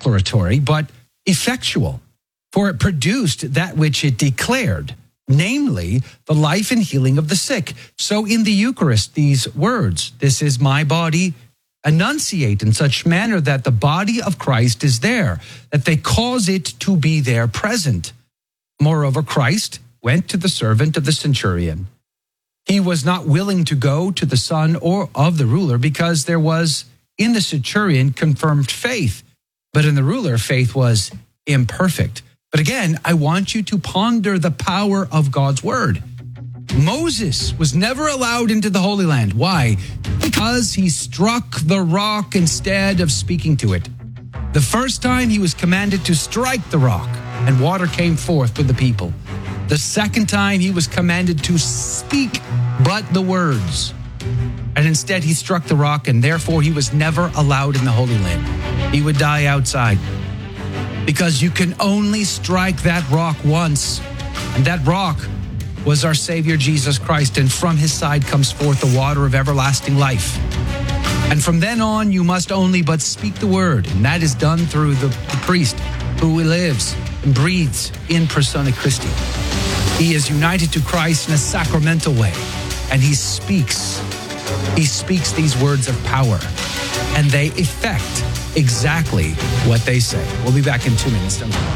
declaratory, but effectual, for it produced that which it declared, namely the life and healing of the sick. So in the Eucharist, these words, "This is my body," enunciate in such manner that the body of Christ is there, that they cause it to be there present. Moreover, Christ went to the servant of the centurion. He was not willing to go to the son or of the ruler, because there was in the centurion confirmed faith, but in the ruler faith was imperfect. But again, I want you to ponder the power of God's word. Moses was never allowed into the Holy Land. Why? Because he struck the rock instead of speaking to it. The first time he was commanded to strike the rock, and water came forth for the people. The second time he was commanded to speak but the words. And instead he struck the rock, and therefore he was never allowed in the Holy Land. He would die outside. Because you can only strike that rock once. And that rock was our Savior Jesus Christ, and from his side comes forth the water of everlasting life. And from then on, you must only but speak the word, and that is done through the priest who lives and breathes in persona Christi. He is united to Christ in a sacramental way, and he speaks these words of power, and they effect exactly what they say. We'll be back in 2 minutes. Don't go.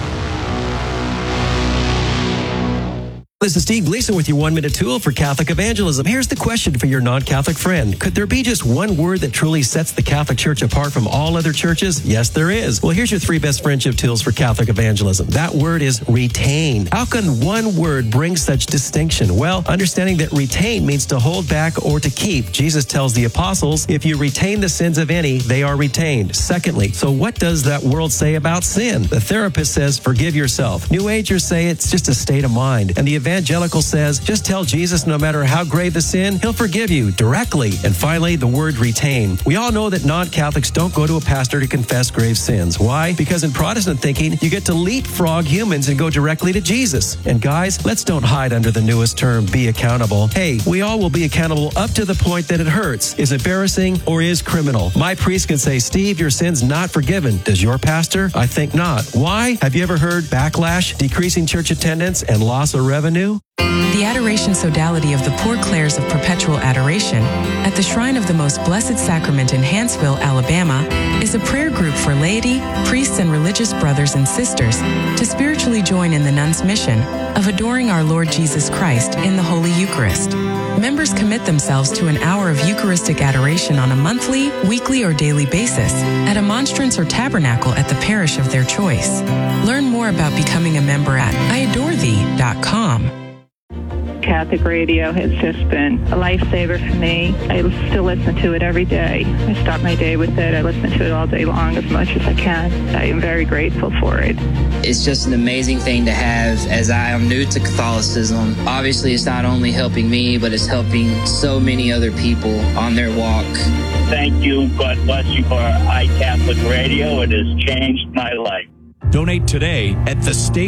This is Steve Gleason with your 1-minute tool for Catholic evangelism. Here's the question for your non-Catholic friend. Could there be just one word that truly sets the Catholic Church apart from all other churches? Yes, there is. Well, here's your 3 best friendship tools for Catholic evangelism. That word is retain. How can one word bring such distinction? Well, understanding that retain means to hold back or to keep. Jesus tells the apostles, if you retain the sins of any, they are retained. Secondly, so what does that world say about sin? The therapist says, forgive yourself. New Agers say it's just a state of mind. And the evangelical says, just tell Jesus no matter how grave the sin, he'll forgive you directly. And finally, the word retain. We all know that non-Catholics don't go to a pastor to confess grave sins. Why? Because in Protestant thinking, you get to leapfrog humans and go directly to Jesus. And guys, let's don't hide under the newest term, be accountable. Hey, we all will be accountable up to the point that it hurts, is embarrassing, or is criminal. My priest can say, Steve, your sin's not forgiven. Does your pastor? I think not. Why? Have you ever heard backlash, decreasing church attendance, and loss of revenue? The Adoration Sodality of the Poor Clares of Perpetual Adoration at the Shrine of the Most Blessed Sacrament in Hanceville, Alabama, is a prayer group for laity, priests, and religious brothers and sisters to spiritually join in the nuns' mission of adoring our Lord Jesus Christ in the Holy Eucharist. Members commit themselves to an hour of Eucharistic adoration on a monthly, weekly, or daily basis at a monstrance or tabernacle at the parish of their choice. Learn more about becoming a member at iadorethee.com. Catholic radio has just been a lifesaver for me. I still listen to it every day. I start my day with it. I listen to it all day long as much as I can. I am very grateful for it. It's just an amazing thing to have, as I am new to Catholicism. Obviously, it's not only helping me, but it's helping so many other people on their walk. Thank you. God bless you for iCatholic Radio. It has changed my life. Donate today at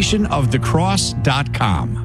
thestationofthecross.com.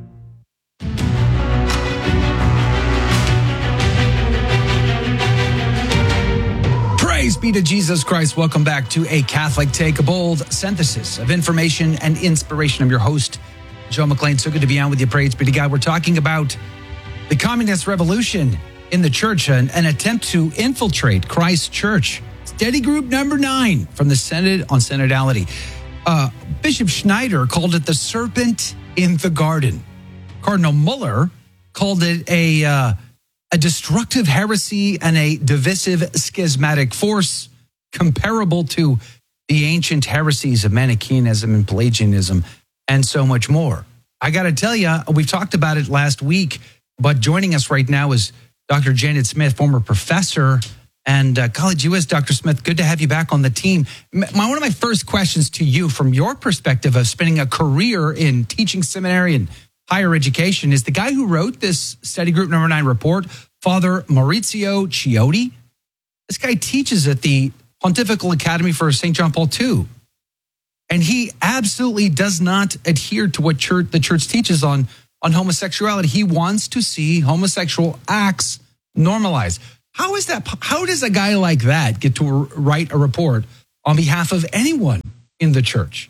Praise be to Jesus Christ. Welcome back to A Catholic Take, a bold synthesis of information and inspiration. I'm your host, Joe McLean. So good to be on with you. Praise be to God. We're talking about the communist revolution in the church, an attempt to infiltrate Christ's church. Study group number 9 from the Synod on Synodality. Bishop Schneider called it the serpent in the garden. Cardinal Muller called it a destructive heresy and a divisive schismatic force comparable to the ancient heresies of Manichaeanism and Pelagianism and so much more. I got to tell you, we've talked about it last week, but joining us right now is Dr. Janet Smith, former professor and College US. Dr. Smith, good to have you back on the team. One of my first questions to you, from your perspective of spending a career in teaching seminary and higher education, is the guy who wrote this study group number 9 report, Father Maurizio Chiotti. This guy teaches at the Pontifical Academy for St. John Paul II. And he absolutely does not adhere to what the church teaches on homosexuality. He wants to see homosexual acts normalized. How is that? How does a guy like that get to write a report on behalf of anyone in the church?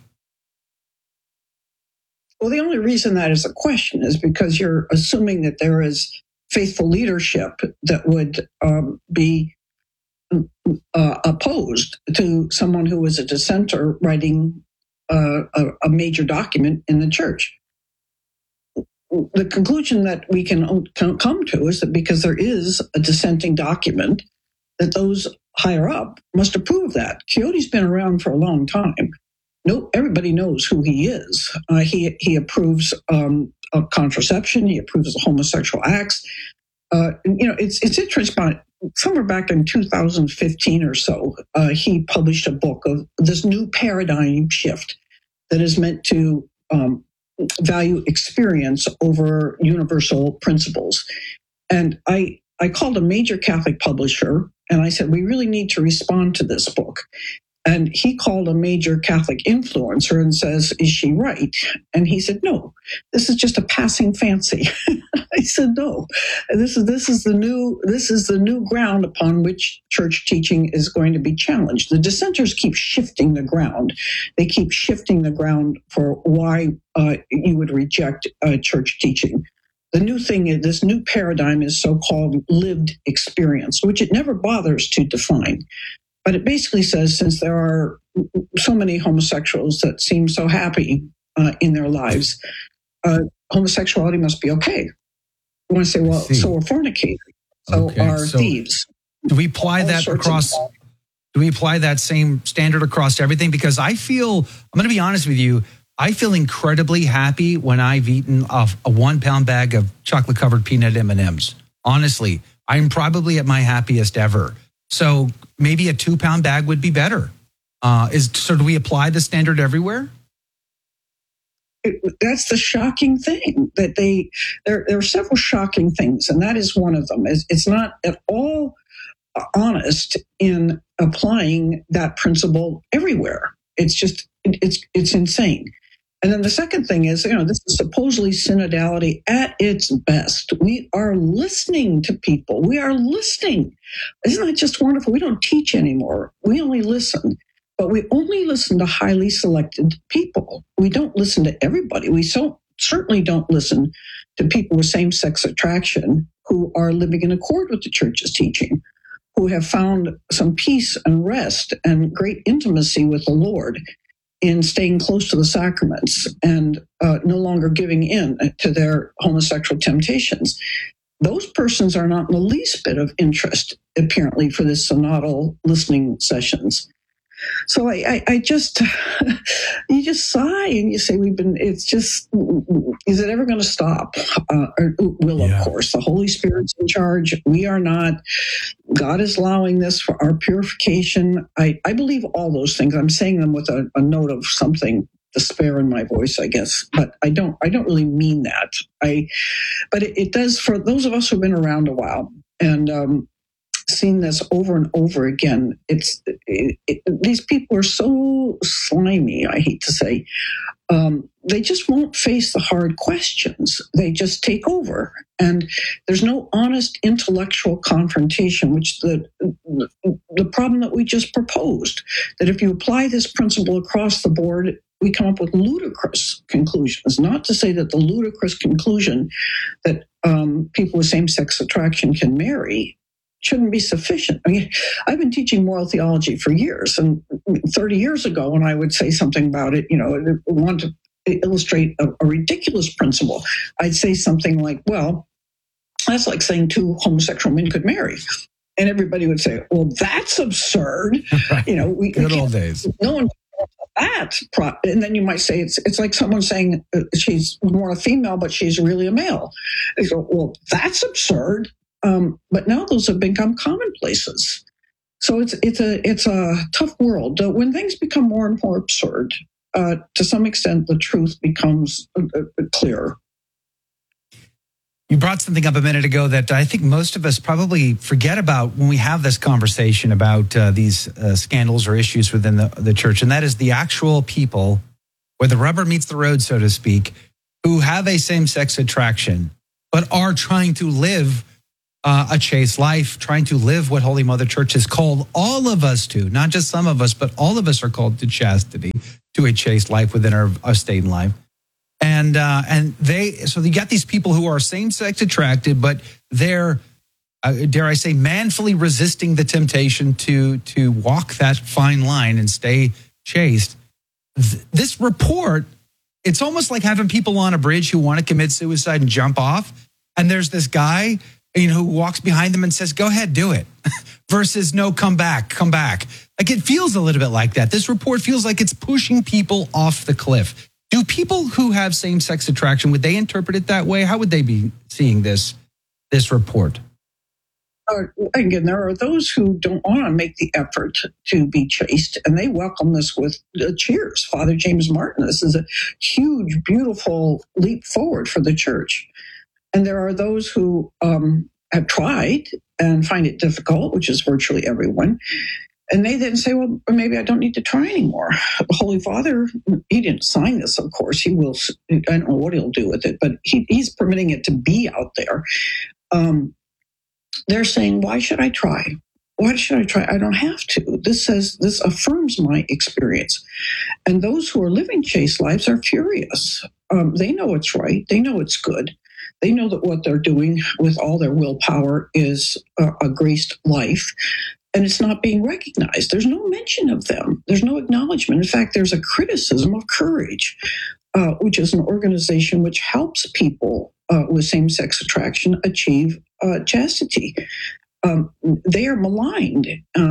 Well, the only reason that is a question is because you're assuming that there is faithful leadership that would be opposed to someone who is a dissenter writing a major document in the church. The conclusion that we can come to is that because there is a dissenting document, that those higher up must approve that. Quixote's been around for a long time. Everybody knows who he is. He approves of contraception. He approves of homosexual acts. It's interesting. Somewhere back in 2015 or so, he published a book of this new paradigm shift that is meant to value experience over universal principles. And I called a major Catholic publisher and I said, we really need to respond to this book. And he called a major Catholic influencer and says, is she right? And he said, no, this is just a passing fancy. I said, no, this is the new ground upon which church teaching is going to be challenged. The dissenters keep shifting the ground. They keep shifting the ground for why you would reject church teaching. The new thing is this new paradigm is so-called lived experience, which it never bothers to define. But it basically says, since there are so many homosexuals that seem so happy in their lives, homosexuality must be okay. You want to say, well, so are fornicators, so are thieves. Do we apply that across? Do we apply that same standard across everything? Because I'm going to be honest with you, I feel incredibly happy when I've eaten a 1 pound bag of chocolate covered peanut M&Ms. Honestly, I'm probably at my happiest ever. So maybe a 2 pound bag would be better. So do we apply the standard everywhere? That's the shocking thing, that there are several shocking things, and that is one of them. It's not at all honest in applying that principle everywhere. It's just, it's insane. And then the second thing is, this is supposedly synodality at its best. We are listening to people. We are listening. Isn't that just wonderful? We don't teach anymore. We only listen. But we only listen to highly selected people. We don't listen to everybody. We certainly don't listen to people with same-sex attraction who are living in accord with the church's teaching, who have found some peace and rest and great intimacy with the Lord in staying close to the sacraments and no longer giving in to their homosexual temptations. Those persons are not in the least bit of interest, apparently, for this synodal listening sessions. So I just, you just sigh and you say, is it ever going to stop? Of course. The Holy Spirit's in charge. We are not. God is allowing this for our purification. I believe all those things. I'm saying them with a note of something, despair in my voice, I guess. But I don't really mean that. But it does for those of us who've been around a while and, seen this over and over again. These people are so slimy, I hate to say. They just won't face the hard questions. They just take over. And there's no honest intellectual confrontation, which the problem that we just proposed, that if you apply this principle across the board, we come up with ludicrous conclusions. Not to say that the ludicrous conclusion that people with same-sex attraction can marry shouldn't be sufficient. I mean, I've been teaching moral theology for years, and 30 years ago when I would say something about it, want to illustrate a ridiculous principle, I'd say something like, well, that's like saying 2 homosexual men could marry. And everybody would say, well, that's absurd. Right. Good old days. No one that. And then you might say it's like someone saying she's more a female, but she's really a male. They go, well, that's absurd. But now those have become commonplaces. So it's a tough world. When things become more and more absurd, to some extent, the truth becomes clearer. You brought something up a minute ago that I think most of us probably forget about when we have this conversation about these scandals or issues within the church, and that is the actual people, where the rubber meets the road, so to speak, who have a same-sex attraction, but are trying to live a chaste life, trying to live what Holy Mother Church has called all of us to, not just some of us, but all of us are called to chastity, to a chaste life within our state life. And so you got these people who are same-sex attracted, but they're, dare I say, manfully resisting the temptation to walk that fine line and stay chaste. This report, it's almost like having people on a bridge who want to commit suicide and jump off. And there's this guy, who walks behind them and says, go ahead, do it. Versus, no, come back. Like, it feels a little bit like that. This report feels like it's pushing people off the cliff. Do people who have same-sex attraction, would they interpret it that way? How would they be seeing this report? Again, there are those who don't want to make the effort to be chaste, and they welcome this with cheers. Father James Martin, this is a huge, beautiful leap forward for the church. And there are those who have tried and find it difficult, which is virtually everyone. And they then say, well, maybe I don't need to try anymore. The Holy Father, he didn't sign this, of course. He will, I don't know what he'll do with it, but he's permitting it to be out there. They're saying, why should I try? Why should I try? I don't have to. This affirms my experience. And those who are living chaste lives are furious. They know it's right. They know it's good. They know that what they're doing with all their willpower is a graced life. And it's not being recognized. There's no mention of them. There's no acknowledgement. In fact, there's a criticism of Courage, which is an organization which helps people with same-sex attraction achieve chastity. They are maligned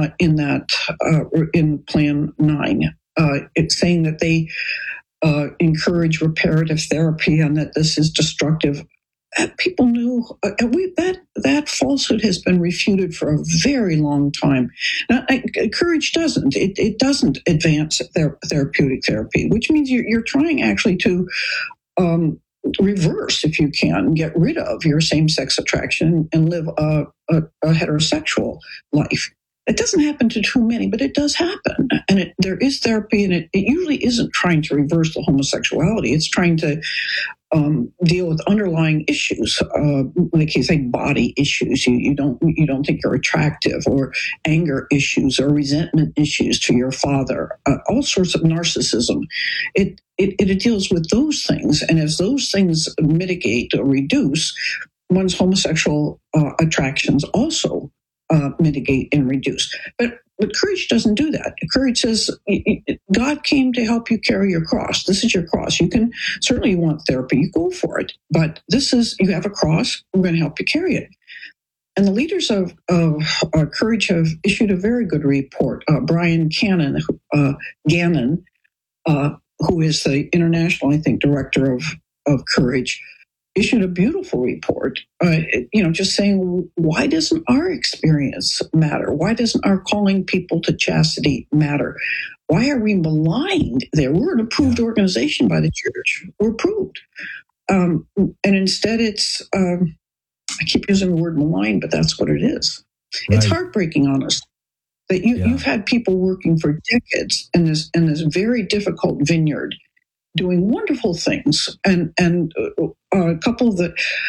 in Plan 9. It's saying that they encourage reparative therapy and that this is destructive. People knew that falsehood has been refuted for a very long time. Now, Courage doesn't. It doesn't advance therapeutic therapy, which means you're trying actually to reverse, if you can, get rid of your same-sex attraction and live a heterosexual life. It doesn't happen to too many, but it does happen. And there is therapy, and it usually isn't trying to reverse the homosexuality. It's trying to deal with underlying issues, like you say, body issues. You don't think you're attractive, or anger issues, or resentment issues to your father. All sorts of narcissism. It deals with those things, and as those things mitigate or reduce, one's homosexual attractions also mitigate and reduce. But Courage doesn't do that. Courage says, God came to help you carry your cross. This is your cross. You can certainly want therapy. You go for it. But you have a cross. We're going to help you carry it. And the leaders of Courage have issued a very good report. Brian Gannon, who is the international, I think, director of Courage, issued a beautiful report, just saying, why doesn't our experience matter? Why doesn't our calling people to chastity matter? Why are we maligned there? We're an approved organization by the church. We're approved. And instead it's, I keep using the word malign, but that's what it is. Right. It's heartbreaking, honestly, that you've had people working for decades in this very difficult vineyard, doing wonderful things, and a couple of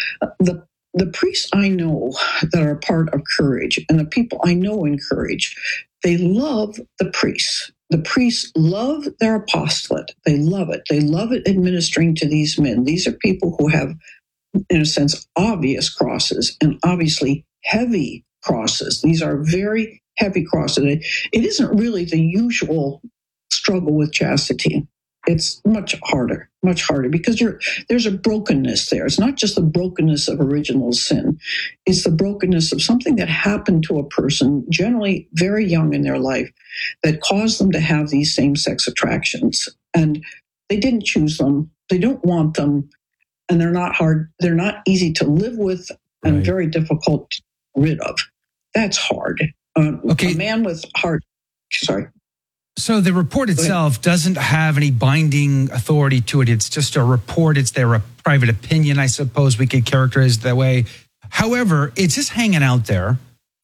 the priests I know that are part of Courage, and the people I know in Courage, they love the priests. The priests love their apostolate. They love it. They love it administering to these men. These are people who have, in a sense, obvious crosses, and obviously heavy crosses. These are very heavy crosses. It isn't really the usual struggle with chastity. It's much harder because there's a brokenness there. It's not just the brokenness of original sin. It's the brokenness of something that happened to a person, generally very young in their life, that caused them to have these same-sex attractions. And they didn't choose them. They don't want them. And they're not hard. They're not easy to live with and very difficult to get rid of. That's hard. A man with heart. Sorry. So the report itself doesn't have any binding authority to it. It's just a report. It's their private opinion, I suppose we could characterize it that way. However, it's just hanging out there.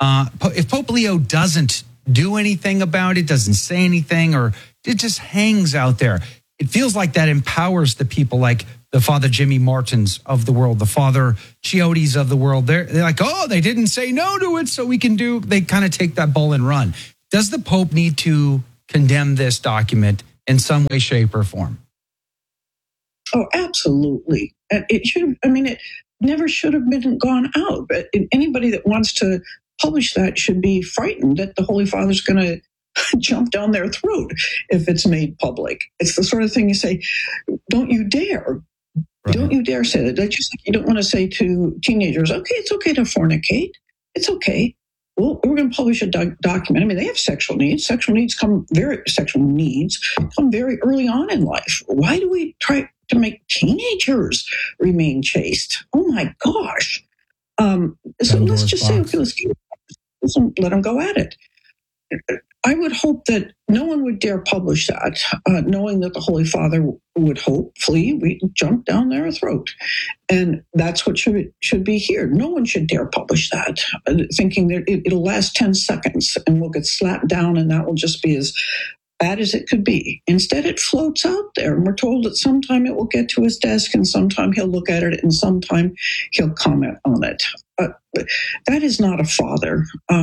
If Pope Leo doesn't do anything about it, doesn't say anything, or it just hangs out there, it feels like that empowers the people like the Father Jimmy Martins of the world, the Father Chiotis of the world. They're like, they didn't say no to it, so we can do. They kind of take that ball and run. Does the Pope need to condemn this document in some way, shape, or form. Oh, absolutely. And it should. I mean, it never should have been gone out. But anybody that wants to publish that should be frightened that the Holy Father's going to jump down their throat if it's made public. It's the sort of thing you say, don't you dare. Right. Don't you dare say that. That's just like you don't want to say to teenagers, okay, it's okay to fornicate. It's okay. Well, we're going to publish a document. I mean, they have sexual needs. Sexual needs come very early on in life. Why do we try to make teenagers remain chaste? Oh my gosh! So let's just say, okay, let's let them go at it. I would hope that no one would dare publish that, knowing that the Holy Father would hopefully jump down their throat. And that's what should be here. No one should dare publish that, thinking that it'll last 10 seconds and we'll get slapped down and that will just be as bad as it could be. Instead, it floats out there, and we're told that sometime it will get to his desk and sometime he'll look at it and sometime he'll comment on it. That is not a father.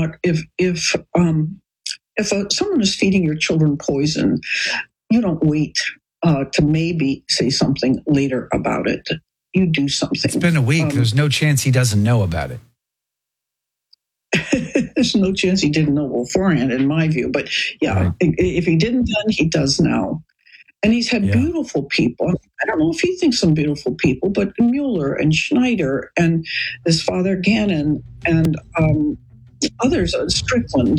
If someone is feeding your children poison, you don't wait to maybe say something later about it. You do something. It's been a week. There's no chance he doesn't know about it. There's no chance he didn't know beforehand, in my view. But yeah, right. If he didn't then, he does now. And he's had beautiful people. I don't know if he thinks some beautiful people, but Mueller and Schneider and this Father Gannon and others, Strickland.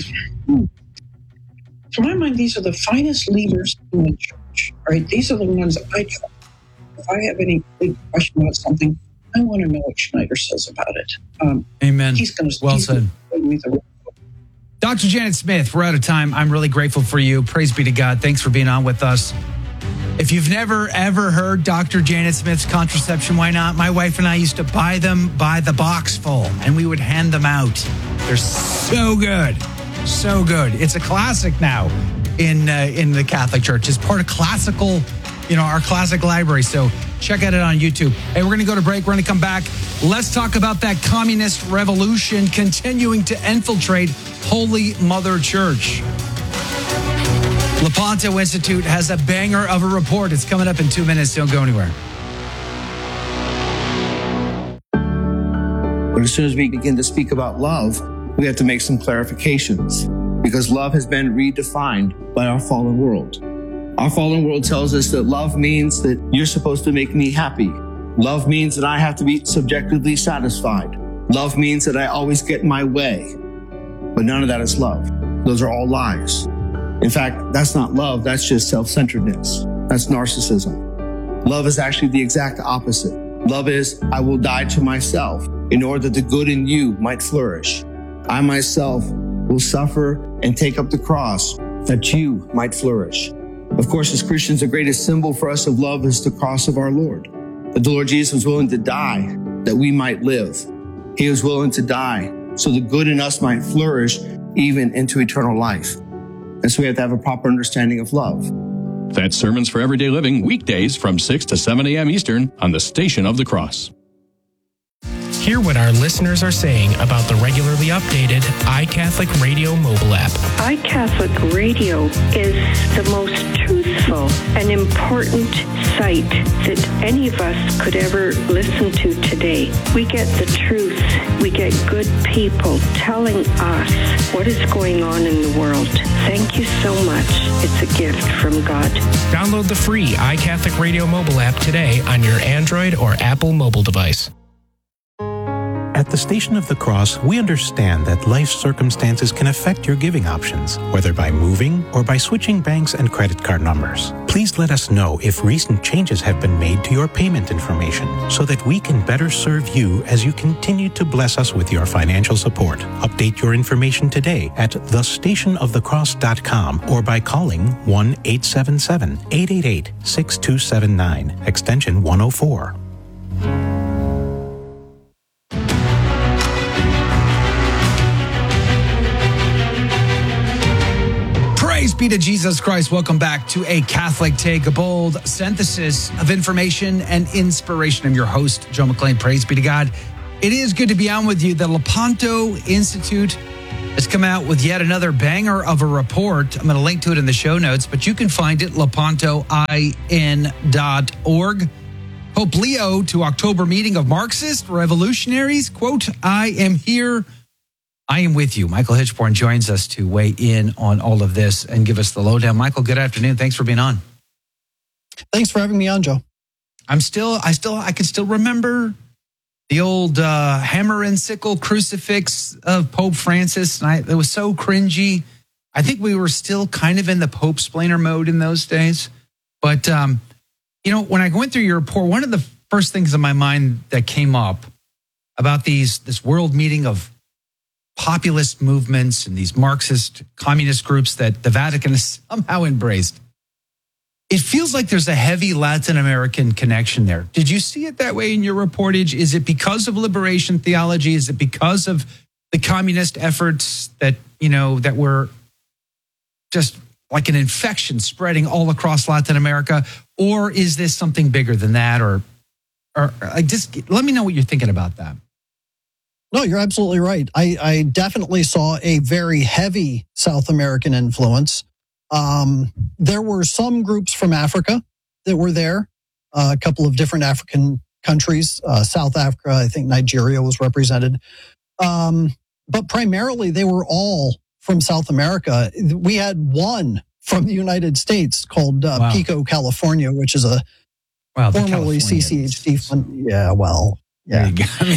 To my mind, these are the finest leaders in the church, right? These are the ones I trust. If I have any big question about something, I want to know what Schneider says about it. Amen. Well said. Gonna Dr. Janet Smith, we're out of time. I'm really grateful for you. Praise be to God. Thanks for being on with us. If you've never, ever heard Dr. Janet Smith's Contraception Why Not, my wife and I used to buy them by the box full, and we would hand them out. They're so good. So good. It's a classic now in the Catholic Church. It's part of classical, our classic library. So check out it on YouTube. Hey, we're going to go to break. We're going to come back. Let's talk about that communist revolution continuing to infiltrate Holy Mother Church. Lepanto Institute has a banger of a report. It's coming up in 2 minutes. Don't go anywhere. But as soon as we begin to speak about love, we have to make some clarifications because love has been redefined by our fallen world. Our fallen world tells us that love means that you're supposed to make me happy. Love means that I have to be subjectively satisfied. Love means that I always get my way. But none of that is love. Those are all lies. In fact, that's not love. That's just self-centeredness. That's narcissism. Love is actually the exact opposite. Love is, I will die to myself in order that the good in you might flourish. I myself will suffer and take up the cross that you might flourish. Of course, as Christians, the greatest symbol for us of love is the cross of our Lord. That the Lord Jesus was willing to die that we might live. He was willing to die so the good in us might flourish even into eternal life. And so we have to have a proper understanding of love. That's Sermons for Everyday Living, weekdays from 6 to 7 a.m. Eastern on the Station of the Cross. Hear what our listeners are saying about the regularly updated iCatholic Radio mobile app. iCatholic Radio is the most truthful and important site that any of us could ever listen to today. We get the truth. We get good people telling us what is going on in the world. Thank you so much. It's a gift from God. Download the free iCatholic Radio mobile app today on your Android or Apple mobile device. At the Station of the Cross, we understand that life circumstances can affect your giving options, whether by moving or by switching banks and credit card numbers. Please let us know if recent changes have been made to your payment information so that we can better serve you as you continue to bless us with your financial support. Update your information today at thestationofthecross.com or by calling 1-877-888-6279, extension 104. Praise be to Jesus Christ. Welcome back to A Catholic Take, a bold synthesis of information and inspiration. I'm your host, Joe McLean. Praise be to God. It is good to be on with you. The Lepanto Institute has come out with yet another banger of a report. I'm going to link to it in the show notes, but you can find it, lepantoin.org. Pope Leo to October meeting of Marxist revolutionaries. Quote, I am here. I am with you. Michael Hitchborn joins us to weigh in on all of this and give us the lowdown. Michael, good afternoon. Thanks for being on. Thanks for having me on, Joe. I can still remember the old hammer and sickle crucifix of Pope Francis. And it was so cringy. I think we were still kind of in the Pope-splainer mode in those days. But, when I went through your report, one of the first things in my mind that came up about this world meeting of populist movements and these Marxist communist groups that the Vatican has somehow embraced, it feels like there's a heavy Latin American connection there. Did you see it that way in your reportage? Is it because of liberation theology? Is it because of the communist efforts that were just like an infection spreading all across Latin America? Or is this something bigger than that? Or just let me know what you're thinking about that. No, you're absolutely right. I definitely saw a very heavy South American influence. There were some groups from Africa that were there, a couple of different African countries, South Africa, I think Nigeria was represented. But primarily they were all from South America. We had one from the United States called Pico, California, which is a formerly CCHD fund. Yeah, well, yeah.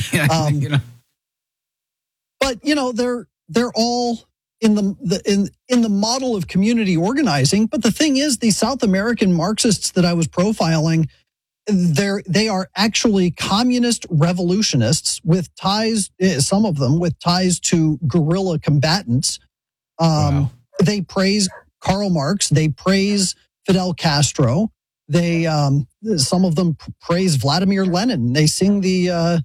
But they're all in the model of community organizing. But the thing is, the South American Marxists that I was profiling, they are actually communist revolutionists with ties, some of them with ties to guerrilla combatants. They praise Karl Marx. They praise Fidel Castro. They some of them praise Vladimir Lenin. They sing the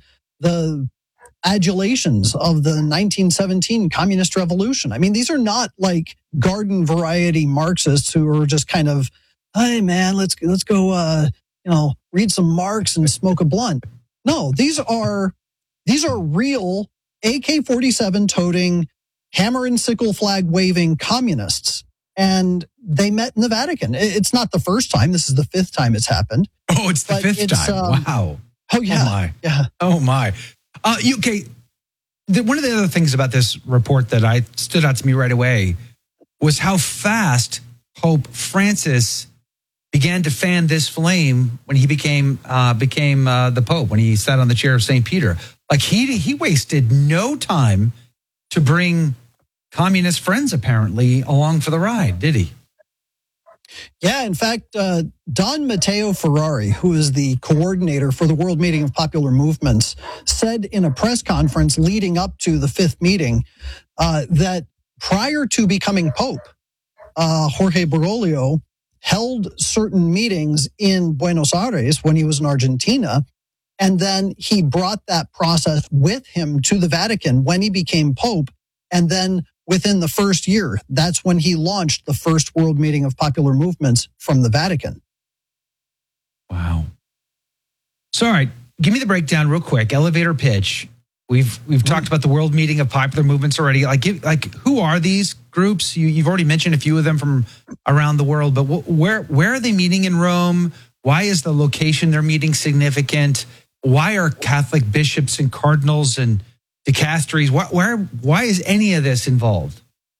adulations of the 1917 communist revolution. I mean, these are not like garden variety Marxists who are just kind of, hey man, let's go read some Marx and smoke a blunt. No, these are real AK-47 toting, hammer and sickle flag waving communists. And they met in the Vatican. It's not the first time. This is the fifth time it's happened. Oh, it's the fifth time. Wow. Oh, yeah. Oh, my. Yeah. Oh, my. Okay. One of the other things about this report that stood out to me right away was how fast Pope Francis began to fan this flame when he became the Pope, when he sat on the chair of St. Peter. Like he wasted no time to bring communist friends, apparently, along for the ride, did he? Yeah, in fact, Don Matteo Ferrari, who is the coordinator for the World Meeting of Popular Movements, said in a press conference leading up to the fifth meeting that prior to becoming Pope, Jorge Bergoglio held certain meetings in Buenos Aires when he was in Argentina, and then he brought that process with him to the Vatican when he became Pope, and then within the first year, that's when he launched the first World Meeting of Popular Movements from the Vatican. Wow. So, all right, give me the breakdown real quick. Elevator pitch. We've talked about the World Meeting of Popular Movements already. Like who are these groups? You've already mentioned a few of them from around the world, but where are they meeting in Rome? Why is the location they're meeting significant? Why are Catholic bishops and cardinals and dicasteries? Why is any of this involved?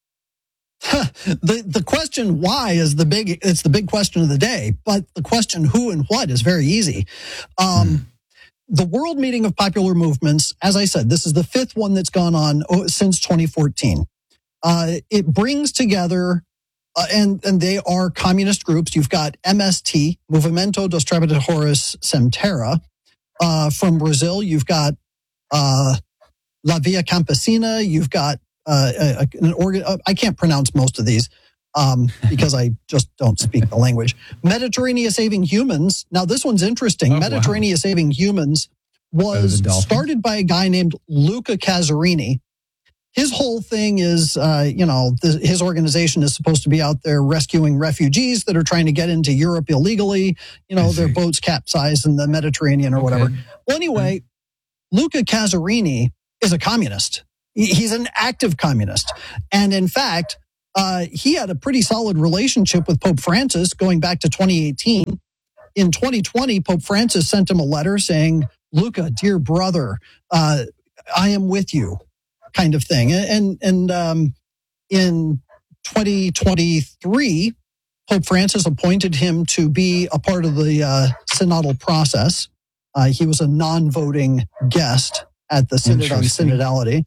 The question why is the big question of the day, but the question who and what is very easy. The World Meeting of Popular Movements, as I said, this is the fifth one that's gone on since 2014. It brings together, and they are communist groups. You've got MST, Movimento dos Trabalhadores Sem Terra, from Brazil. You've got La Via Campesina. You've got I can't pronounce most of these because I just don't speak the language. Mediterranean Saving Humans. Now, this one's interesting. Mediterranean Saving Humans was started by a guy named Luca Casarini. His whole thing is, his organization is supposed to be out there rescuing refugees that are trying to get into Europe illegally. Their boats capsized in the Mediterranean or whatever. Well, anyway, Luca Casarini is a communist. He's an active communist. And in fact, he had a pretty solid relationship with Pope Francis going back to 2018. In 2020, Pope Francis sent him a letter saying, Luca, dear brother, I am with you, kind of thing. And in 2023, Pope Francis appointed him to be a part of the synodal process. He was a non-voting guest at the Synod on Synodality.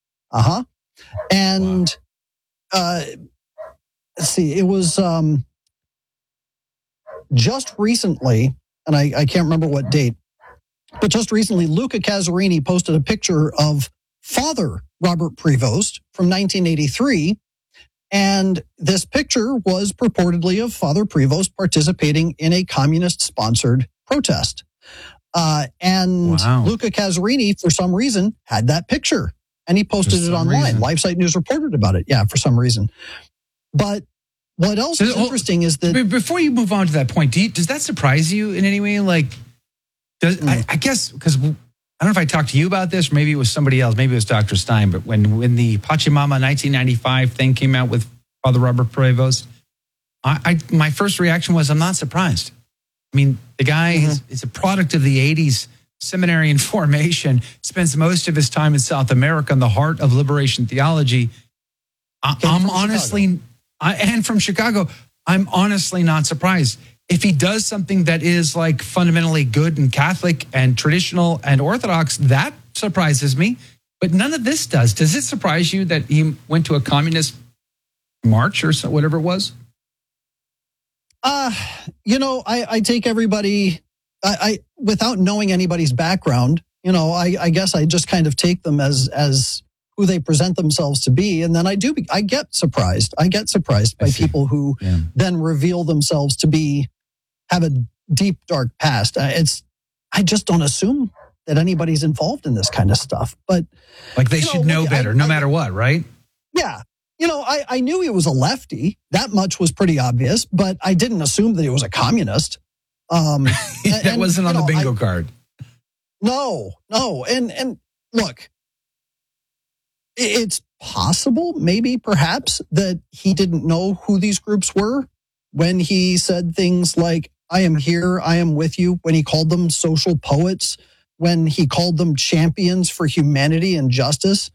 And let's see, it was just recently, and I can't remember what date, but just recently, Luca Cazzarini posted a picture of Father Robert Prevost from 1983. And this picture was purportedly of Father Prevost participating in a communist-sponsored protest. And Luca Cazzarini, for some reason, had that picture. And he posted it online. LifeSite News reported about it. Yeah, for some reason. But what else is interesting is that... Before you move on to that point, does that surprise you in any way? Like, I guess, because I don't know if I talked to you about this, or maybe it was somebody else, maybe it was Dr. Stein, but when the Pachamama 1995 thing came out with Father Robert Prevost, my first reaction was, I'm not surprised. I mean, the guy is a product of the 80s seminarian formation, spends most of his time in South America in the heart of liberation theology. I'm honestly, and from Chicago, I'm honestly not surprised. If he does something that is like fundamentally good and Catholic and traditional and Orthodox, that surprises me. But none of this does. Does it surprise you that he went to a communist march or so, whatever it was? I take everybody, I without knowing anybody's background, I guess I just kind of take them as who they present themselves to be. And then I get surprised. I get surprised by people who then reveal themselves to have a deep, dark past. I just don't assume that anybody's involved in this kind of stuff. But like they should know better, no matter what, right? Yeah. I knew he was a lefty. That much was pretty obvious, but I didn't assume that he was a communist. That wasn't on the bingo card. No. And look, it's possible, maybe, perhaps, that he didn't know who these groups were when he said things like, I am here, I am with you, when he called them social poets, when he called them champions for humanity and justice.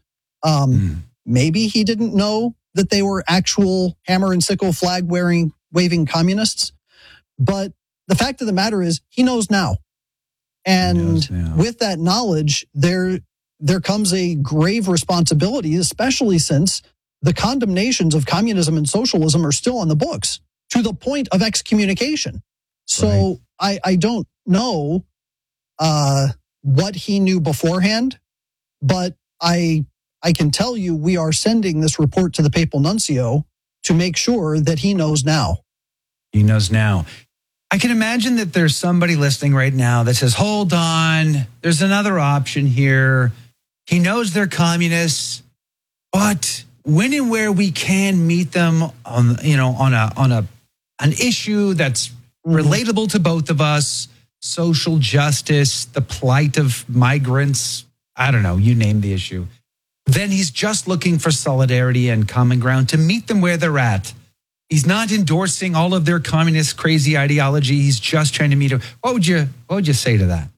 Maybe he didn't know that they were actual hammer and sickle flag waving communists. But the fact of the matter is, he knows now. And with that knowledge, there comes a grave responsibility, especially since the condemnations of communism and socialism are still on the books to the point of excommunication. So I don't know what he knew beforehand, but I can tell you we are sending this report to the papal nuncio to make sure that he knows now. He knows now. I can imagine that there's somebody listening right now that says, hold on, there's another option here. He knows they're communists, but when and where we can meet them on an issue that's relatable to both of us, social justice, the plight of migrants, I don't know, you name the issue, then he's just looking for solidarity and common ground to meet them where they're at. He's not endorsing all of their communist crazy ideology. He's just trying to meet them. What would you say to that?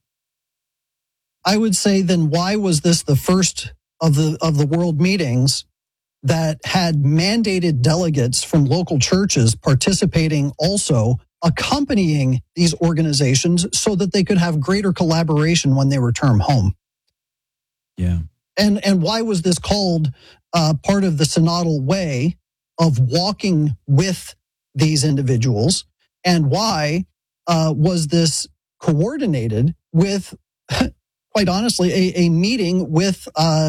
I would say, then why was this the first of the world meetings that had mandated delegates from local churches participating, also accompanying these organizations so that they could have greater collaboration when they return home? Yeah. And why was this called part of the synodal way of walking with these individuals? And why was this coordinated with, quite honestly, a meeting with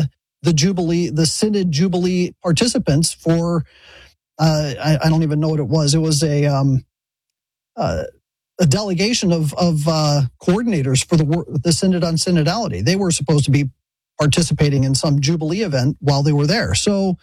the Synod Jubilee participants for, I don't even know what it was. It was a delegation of coordinators for the Synod on Synodality. They were supposed to be participating in some Jubilee event while they were there. So,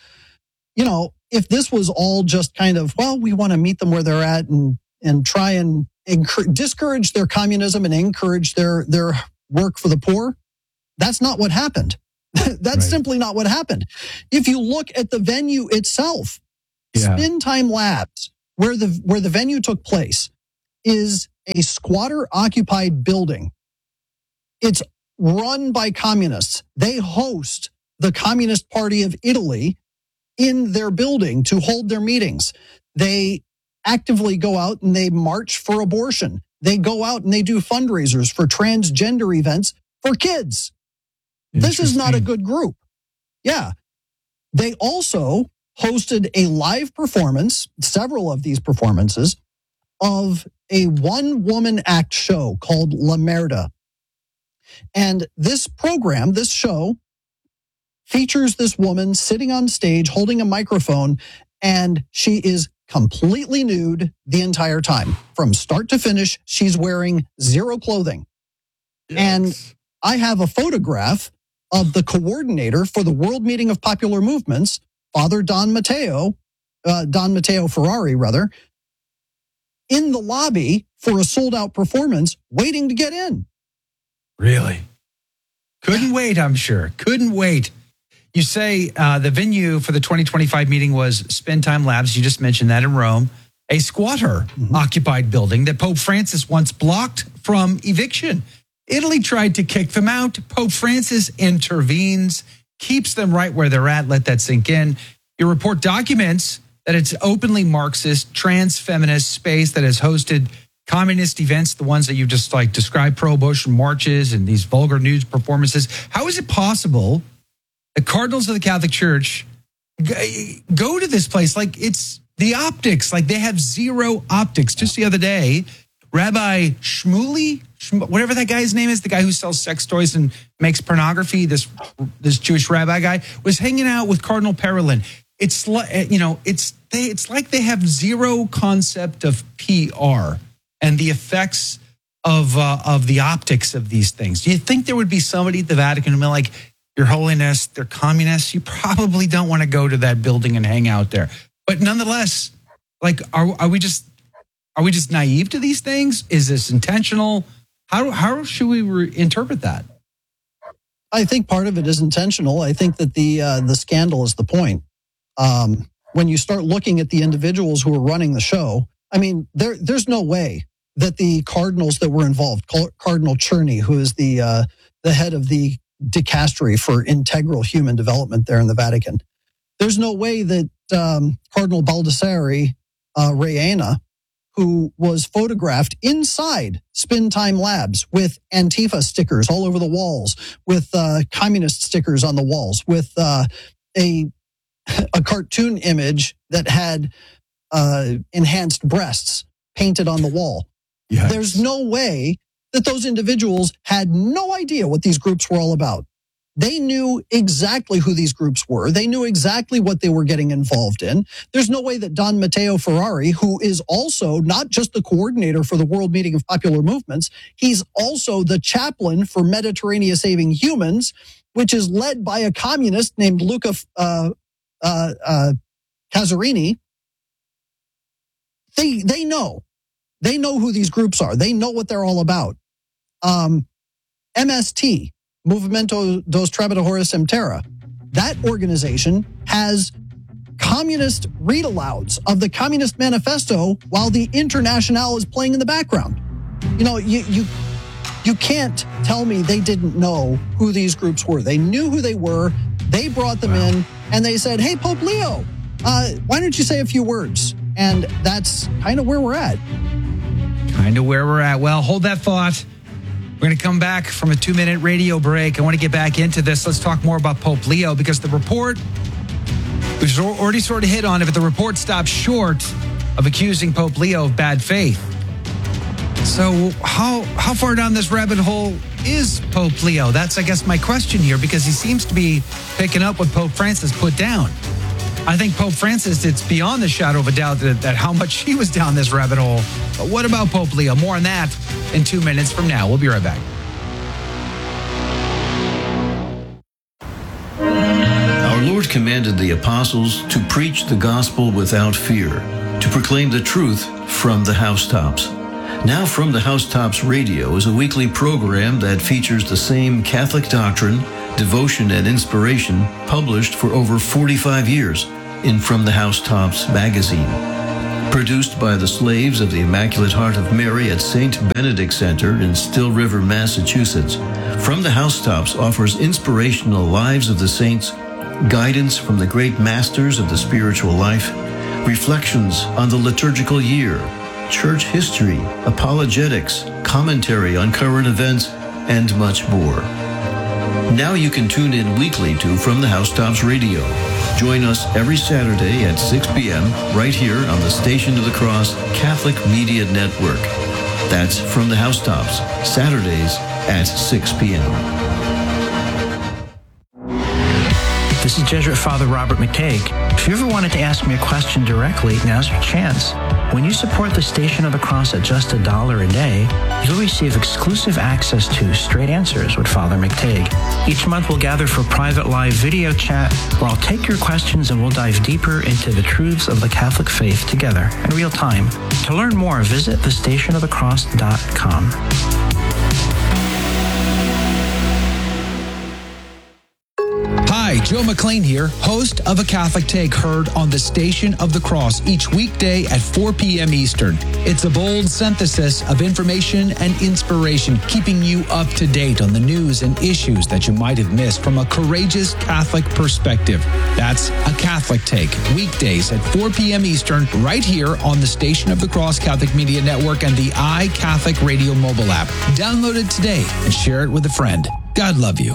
if this was all just kind of, well, we want to meet them where they're at and try and discourage their communism and encourage their work for the poor, that's not what happened. That's simply not what happened. If you look at the venue itself, Spin Time Labs, where the venue took place, is a squatter-occupied building. It's run by communists. They host the Communist Party of Italy in their building to hold their meetings. They actively go out and they march for abortion. They go out and they do fundraisers for transgender events for kids. This is not a good group. Yeah. They also hosted a live performance, several of these performances, of a one-woman act show called La Merda. And this program, this show, features this woman sitting on stage holding a microphone, and she is completely nude the entire time. From start to finish, she's wearing zero clothing. Yes. And I have a photograph of the coordinator for the World Meeting of Popular Movements, Father Don Matteo Ferrari, in the lobby for a sold-out performance, waiting to get in. Really? Couldn't wait, I'm sure. Couldn't wait. You say the venue for the 2025 meeting was Spin Time Labs. You just mentioned that in Rome, a squatter-occupied building that Pope Francis once blocked from eviction. Italy tried to kick them out. Pope Francis intervenes, keeps them right where they're at. Let that sink in. Your report documents that it's openly Marxist, trans-feminist space that has hosted communist events, the ones that you just described, pro-abortion marches and these vulgar news performances. How is it possible the cardinals of the Catholic Church go to this place? It's the optics. They have zero optics. Just the other day, Rabbi Shmuley, whatever that guy's name is, the guy who sells sex toys and makes pornography, this Jewish rabbi guy, was hanging out with Cardinal Parolin. It's like, it's like they have zero concept of PR and the effects of the optics of these things. Do you think there would be somebody at the Vatican who'd be like, Your Holiness, they're communists. You probably don't want to go to that building and hang out there. But nonetheless, are we just naive to these things? Is this intentional? How should we interpret that? I think part of it is intentional. I think that the scandal is the point. When you start looking at the individuals who are running the show, I mean, there's no way that the cardinals that were involved, Cardinal Czerny, who is the head of the dicastery for integral human development there in the Vatican, there's no way that Cardinal Baldassare Reina, who was photographed inside Spin Time Labs with Antifa stickers all over the walls, with communist stickers on the walls, with a cartoon image that had enhanced breasts painted on the wall. Yes. There's no way that those individuals had no idea what these groups were all about. They knew exactly who these groups were. They knew exactly what they were getting involved in. There's no way that Don Matteo Ferrari, who is also not just the coordinator for the World Meeting of Popular Movements, he's also the chaplain for Mediterranean Saving Humans, which is led by a communist named Luca Casarini. They know. They know who these groups are. They know what they're all about. MST, Movimento dos Trabalhadores Sem Terra, that organization has communist read-alouds of the Communist Manifesto while the Internationale is playing in the background. You know, you can't tell me they didn't know who these groups were. They knew who they were. They brought them in, and they said, hey, Pope Leo, why don't you say a few words? And that's kind of where we're at. Well, hold that thought. We're going to come back from a 2-minute radio break. I want to get back into this. Let's talk more about Pope Leo, because the report, we've already sort of hit on it, but the report stops short of accusing Pope Leo of bad faith. So how far down this rabbit hole is Pope Leo? That's, I guess, my question here, because he seems to be picking up what Pope Francis put down. I think Pope Francis, it's beyond the shadow of a doubt that how much he was down this rabbit hole. But what about Pope Leo? More on that in 2 minutes from now. We'll be right back. Our Lord commanded the apostles to preach the gospel without fear, to proclaim the truth from the housetops. Now From the Housetops Radio is a weekly program that features the same Catholic doctrine, devotion, and inspiration published for over 45 years in From the Housetops magazine. Produced by the Slaves of the Immaculate Heart of Mary at St. Benedict Center in Still River, Massachusetts, From the Housetops offers inspirational lives of the saints, guidance from the great masters of the spiritual life, reflections on the liturgical year, church history, apologetics, commentary on current events, and much more. Now you can tune in weekly to From the Housetops Radio. Join us every Saturday at 6 p.m. right here on the Station of the Cross Catholic Media Network. That's From the Housetops, Saturdays at 6 p.m. This is Jesuit Father Robert McTague. If you ever wanted to ask me a question directly, now's your chance. When you support the Station of the Cross at just $1 a day, you'll receive exclusive access to Straight Answers with Father McTague. Each month we'll gather for private live video chat where I'll take your questions and we'll dive deeper into the truths of the Catholic faith together in real time. To learn more, visit thestationofthecross.com. Hi, Joe McLean here, host of A Catholic Take, heard on the Station of the Cross each weekday at 4 p.m. Eastern. It's a bold synthesis of information and inspiration, keeping you up to date on the news and issues that you might have missed from a courageous Catholic perspective. That's A Catholic Take, weekdays at 4 p.m. Eastern, right here on the Station of the Cross Catholic Media Network and the iCatholic Radio mobile app. Download it today and share it with a friend. God love you.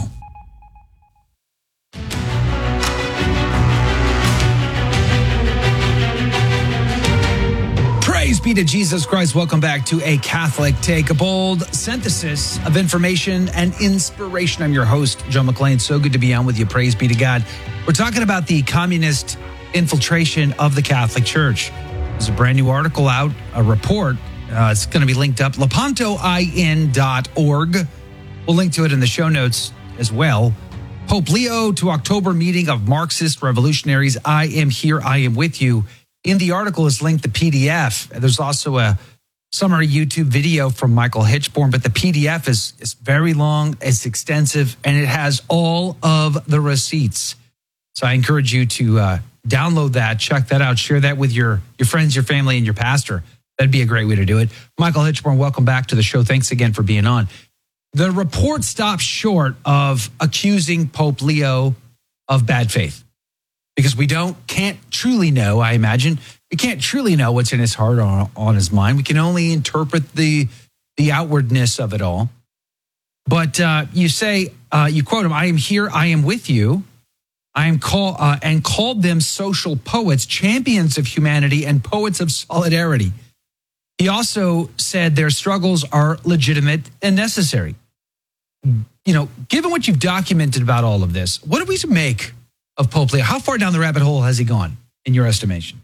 Praise be to Jesus Christ. Welcome back to A Catholic Take, a bold synthesis of information and inspiration. I'm your host, Joe McLean. So good to be on with you. Praise be to God. We're talking about the communist infiltration of the Catholic Church. There's a brand new article out, a report. It's going to be linked up, lepantoin.org. We'll link to it in the show notes as well. Pope Leo to October meeting of Marxist revolutionaries. I am here. I am with you. In the article is linked the PDF. There's also a summary YouTube video from Michael Hitchborn, but the PDF is very long, it's extensive, and it has all of the receipts. So I encourage you to download that, check that out, share that with your friends, your family, and your pastor. That'd be a great way to do it. Michael Hitchborn, welcome back to the show. Thanks again for being on. The report stops short of accusing Pope Leo of bad faith, because we can't truly know, I imagine. We can't truly know what's in his heart or on his mind. We can only interpret the outwardness of it all. But you say, you quote him, I am here, I am with you. I am called them social poets, champions of humanity and poets of solidarity. He also said their struggles are legitimate and necessary. You know, given what you've documented about all of this, what are we to make of Pope Leo? How far down the rabbit hole has he gone, in your estimation?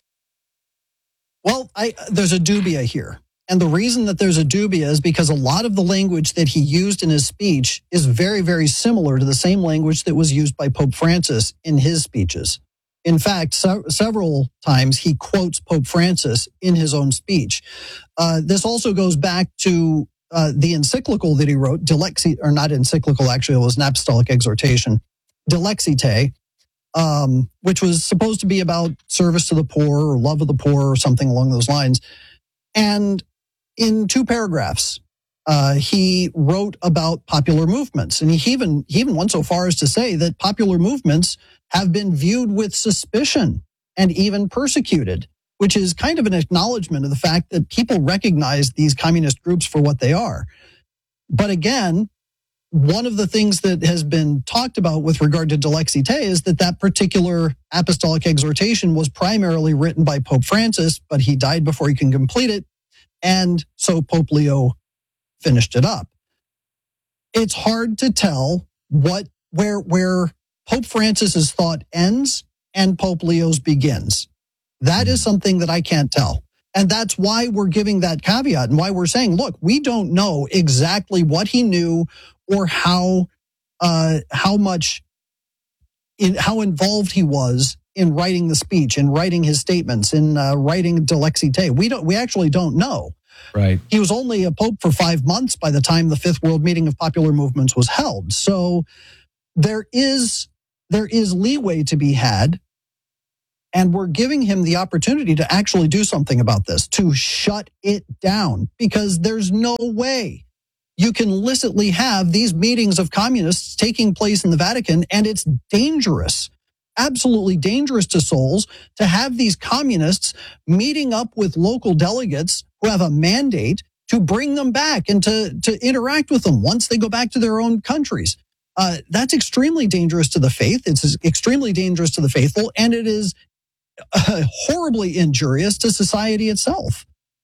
Well, there's a dubia here. And the reason that there's a dubia is because a lot of the language that he used in his speech is very, very similar to the same language that was used by Pope Francis in his speeches. In fact, several times he quotes Pope Francis in his own speech. This also goes back to the encyclical that he wrote, or not encyclical, actually, it was an apostolic exhortation, De Lexite, which was supposed to be about service to the poor or love of the poor or something along those lines. And in 2 paragraphs, he wrote about popular movements. And he even went so far as to say that popular movements have been viewed with suspicion and even persecuted, which is kind of an acknowledgement of the fact that people recognize these communist groups for what they are. But again, one of the things that has been talked about with regard to De Lexite is that particular apostolic exhortation was primarily written by Pope Francis, but he died before he can complete it. And so Pope Leo finished it up. It's hard to tell where Pope Francis's thought ends and Pope Leo's begins. That is something that I can't tell. And that's why we're giving that caveat and why we're saying, look, we don't know exactly what he knew or how involved he was in writing the speech, in writing his statements, in writing De Lexite. We actually don't know. Right. He was only a pope for 5 months by the time the Fifth World Meeting of Popular Movements was held. So there is leeway to be had, and we're giving him the opportunity to actually do something about this, to shut it down, because there's no way you can illicitly have these meetings of communists taking place in the Vatican, and it's dangerous, absolutely dangerous to souls to have these communists meeting up with local delegates who have a mandate to bring them back and to interact with them once they go back to their own countries. That's extremely dangerous to the faith. It's extremely dangerous to the faithful, and it is horribly injurious to society itself.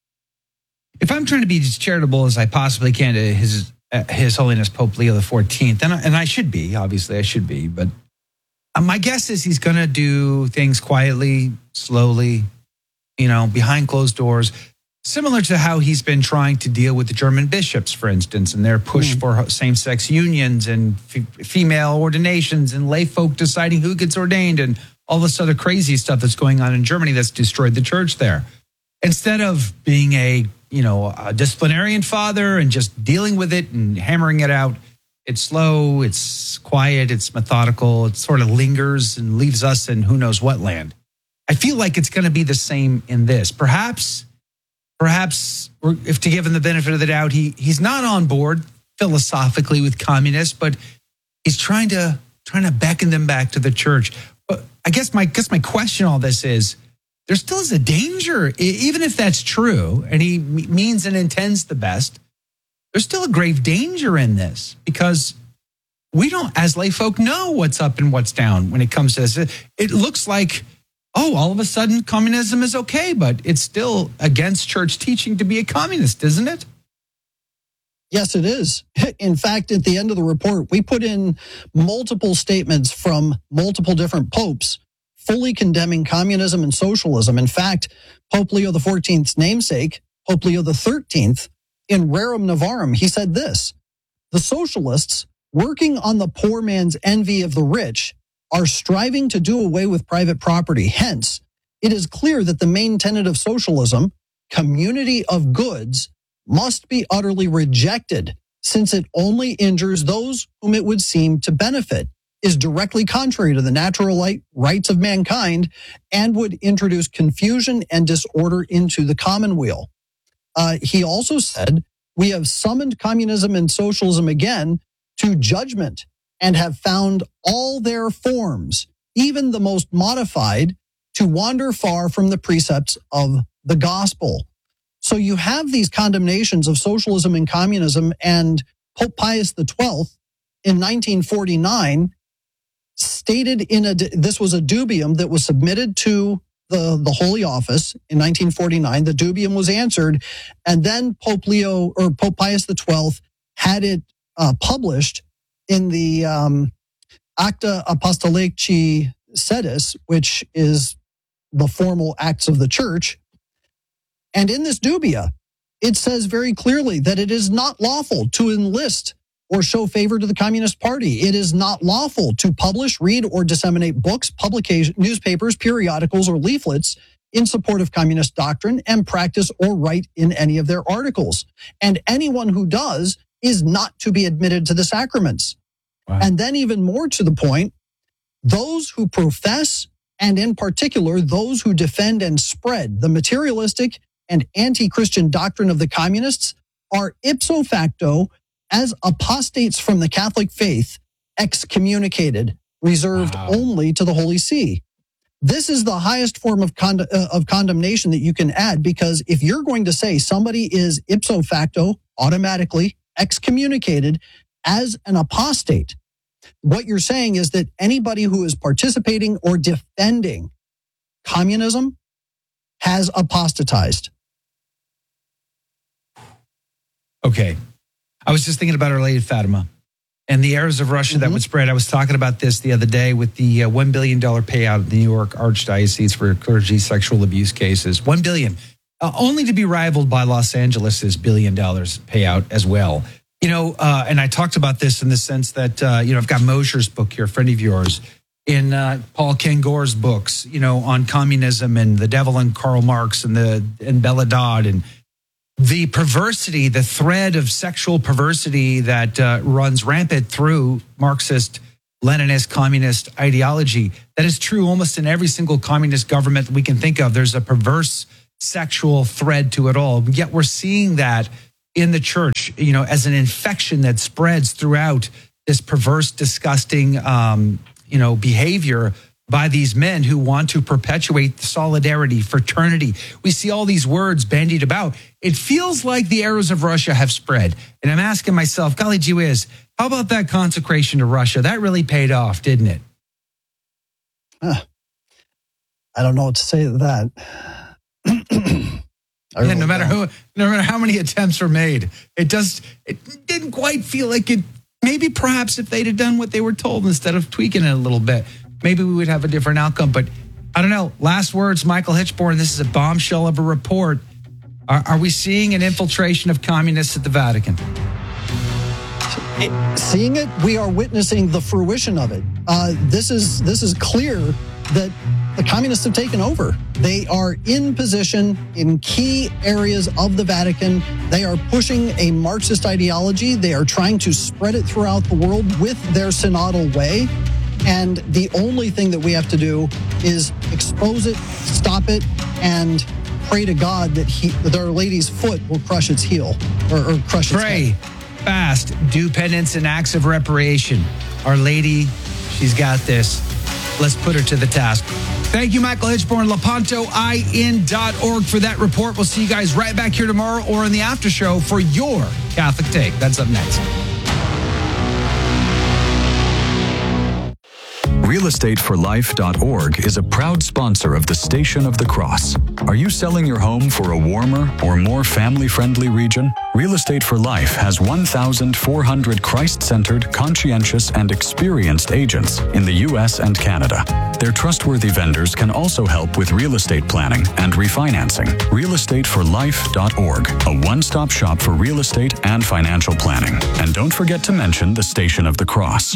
If I'm trying to be as charitable as I possibly can to His Holiness Pope Leo XIV, and I should be, obviously I should be, but my guess is he's going to do things quietly, slowly, behind closed doors, similar to how he's been trying to deal with the German bishops, for instance, and their push for same-sex unions and female ordinations and lay folk deciding who gets ordained and all this other crazy stuff that's going on in Germany that's destroyed the church there. Instead of being a disciplinarian father and just dealing with it and hammering it out, it's slow, it's quiet, it's methodical, it sort of lingers and leaves us in who knows what land. I feel like it's going to be the same in this. Perhaps, if to give him the benefit of the doubt, he's not on board philosophically with communists, but he's trying to beckon them back to the church. But I guess my question on all this is, there still is a danger, even if that's true, and he means and intends the best, there's still a grave danger in this, because we don't, as lay folk, know what's up and what's down when it comes to this. It looks like, all of a sudden communism is okay, but it's still against church teaching to be a communist, isn't it? Yes, it is. In fact, at the end of the report, we put in multiple statements from multiple different popes fully condemning communism and socialism. In fact, Pope Leo XIV's namesake, Pope Leo XIII, in Rerum Novarum, he said this: the socialists, working on the poor man's envy of the rich, are striving to do away with private property. Hence, it is clear that the main tenet of socialism, community of goods, must be utterly rejected, since it only injures those whom it would seem to benefit, is directly contrary to the natural rights of mankind, and would introduce confusion and disorder into the commonweal. He also said, we have summoned communism and socialism again to judgment and have found all their forms, even the most modified, to wander far from the precepts of the gospel. So you have these condemnations of socialism and communism, and Pope Pius XII in 1949 stated this was a dubium that was submitted to the Holy Office in 1949. The dubium was answered, and then Pope Pius XII had it published in the Acta Apostolici Sedis, which is the formal acts of the church. And in this dubia, it says very clearly that it is not lawful to enlist or show favor to the Communist Party. It is not lawful to publish, read, or disseminate books, publications, newspapers, periodicals, or leaflets in support of communist doctrine and practice or write in any of their articles. And anyone who does is not to be admitted to the sacraments. Wow. And then even more to the point, those who profess, and in particular, those who defend and spread the materialistic and anti-Christian doctrine of the communists, are ipso facto, as apostates from the Catholic faith, excommunicated, reserved only to the Holy See. This is the highest form of condemnation that you can add, because if you're going to say somebody is ipso facto, automatically excommunicated as an apostate, what you're saying is that anybody who is participating or defending communism has apostatized. Okay. I was just thinking about Our Lady of Fatima and the errors of Russia that would spread. I was talking about this the other day with the $1 billion payout of the New York Archdiocese for clergy sexual abuse cases. $1 billion, only to be rivaled by Los Angeles's $1 billion payout as well. And I talked about this in the sense that, I've got Mosher's book here, a friend of yours, in Paul Kengor's books, on communism and the devil and Karl Marx and Bella Dodd. And the perversity, the thread of sexual perversity that runs rampant through Marxist, Leninist, communist ideology. That is true almost in every single communist government that we can think of. There's a perverse sexual thread to it all. Yet we're seeing that in the church, as an infection that spreads throughout this perverse, disgusting, behavior by these men who want to perpetuate solidarity, fraternity. We see all these words bandied about. It feels like the arrows of Russia have spread. And I'm asking myself, golly gee whiz, how about that consecration to Russia? That really paid off, didn't it? I don't know what to say to that. No matter how many attempts were made, it didn't quite feel like it. Maybe perhaps if they'd have done what they were told instead of tweaking it a little bit, maybe we would have a different outcome. But I don't know. Last words, Michael Hichborn. This is a bombshell of a report. Are we seeing an infiltration of communists at the Vatican? Seeing it, we are witnessing the fruition of it. This is clear that the communists have taken over. They are in position in key areas of the Vatican. They are pushing a Marxist ideology. They are trying to spread it throughout the world with their synodal way. And the only thing that we have to do is expose it, stop it, and pray to God that Our Lady's foot will crush its heel or crush its head. Fast, do penance and acts of reparation. Our Lady, she's got this. Let's put her to the task. Thank you, Michael Hichborn, lepantoin.org for that report. We'll see you guys right back here tomorrow or in the after show for your Catholic Take. That's up next. realestateforlife.org is a proud sponsor of the Station of the Cross. Are you selling your home for a warmer or more family-friendly region? Real Estate for Life has 1,400 Christ-centered, conscientious, and experienced agents in the U.S. and Canada. Their trustworthy vendors can also help with real estate planning and refinancing. realestateforlife.org, a one-stop shop for real estate and financial planning. And don't forget to mention the Station of the Cross.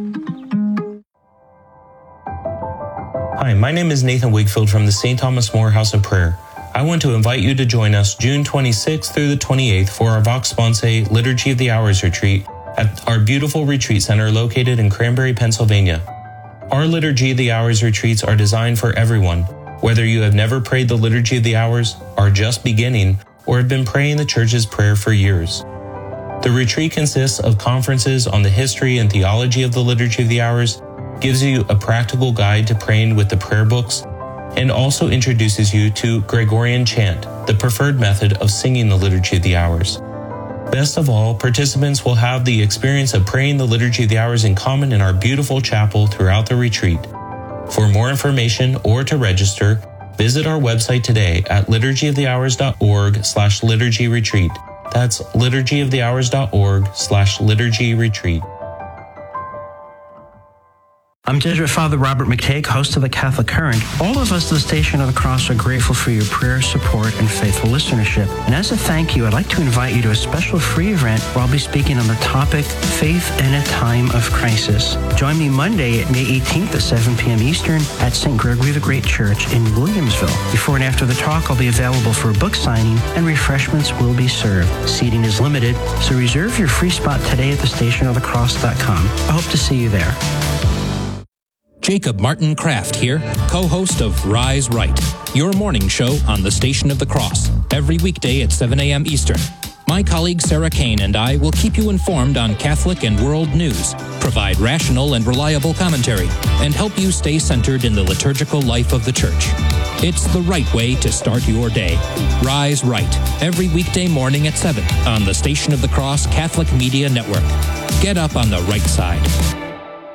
Hi, my name is Nathan Wakefield from the St. Thomas More House of Prayer. I want to invite you to join us June 26th through the 28th for our Vox Sponsae Liturgy of the Hours retreat at our beautiful retreat center located in Cranberry, Pennsylvania. Our Liturgy of the Hours retreats are designed for everyone, whether you have never prayed the Liturgy of the Hours, are just beginning, or have been praying the Church's prayer for years. The retreat consists of conferences on the history and theology of the Liturgy of the Hours, gives you a practical guide to praying with the prayer books, and also introduces you to Gregorian chant, the preferred method of singing the Liturgy of the Hours. Best of all, participants will have the experience of praying the Liturgy of the Hours in common in our beautiful chapel throughout the retreat. For more information or to register, visit our website today at liturgyofthehours.org/liturgy retreat. That's liturgyofthehours.org/liturgy retreat. I'm Jesuit Father Robert McTague, host of the Catholic Current. All of us at the Station of the Cross are grateful for your prayer, support, and faithful listenership. And as a thank you, I'd like to invite you to a special free event where I'll be speaking on the topic, Faith in a Time of Crisis. Join me Monday, May 18th at 7 p.m. Eastern at St. Gregory the Great Church in Williamsville. Before and after the talk, I'll be available for a book signing and refreshments will be served. Seating is limited, so reserve your free spot today at thestationofthecross.com. I hope to see you there. Jacob Martin Kraft here, co-host of Rise Right, your morning show on the Station of the Cross, every weekday at 7 a.m. Eastern. My colleague Sarah Kane and I will keep you informed on Catholic and world news, provide rational and reliable commentary, and help you stay centered in the liturgical life of the Church. It's the right way to start your day. Rise Right, every weekday morning at 7 on the Station of the Cross Catholic Media Network. Get up on the right side.